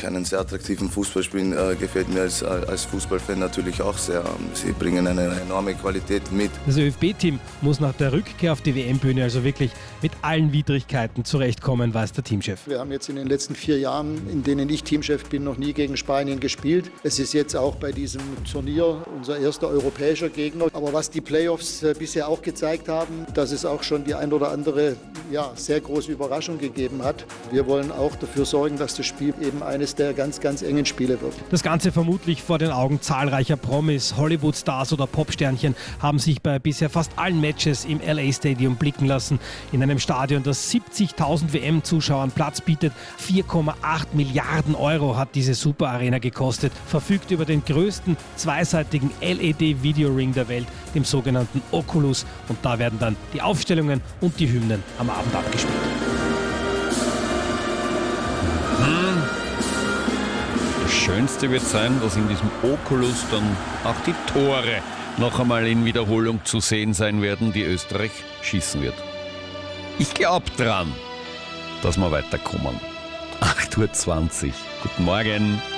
einen sehr attraktiven Fußball spielen, gefällt mir als Fußballfan natürlich auch sehr. Sie bringen eine enorme Qualität mit. Das ÖFB-Team muss nach der Rückkehr auf die WM-Bühne also wirklich mit allen Widrigkeiten zurechtkommen, weiß der Teamchef. Wir haben jetzt in den letzten 4 Jahren, in denen ich Teamchef bin, noch nie gegen Spanien gespielt. Es ist jetzt auch bei diesem Turnier unser erster europäischer Gegner. Aber was die Playoffs bisher auch gezeigt haben, dass es auch schon die ein oder andere sehr große Überraschung gegeben hat. Wir wollen auch dafür sorgen, dass das Spiel eben eines der ganz, ganz engen Spiele wird. Das Ganze vermutlich vor den Augen zahlreicher Promis, Hollywood-Stars oder Popsternchen haben sich bei bisher fast allen Matches im LA Stadium blicken lassen. In einem Stadion, das 70.000 WM-Zuschauern Platz bietet. 4,8 Milliarden Euro hat diese Superarena gekostet, verfügt über den größten zweiseitigen LED-Videoring der Welt, dem sogenannten Oculus. Und da werden dann die Aufstellungen und die Hymnen am Abend abgespielt. Das Schönste wird sein, dass in diesem Oculus dann auch die Tore noch einmal in Wiederholung zu sehen sein werden, die Österreich schießen wird. Ich glaube dran, dass wir weiterkommen. 8:20 Uhr. Guten Morgen.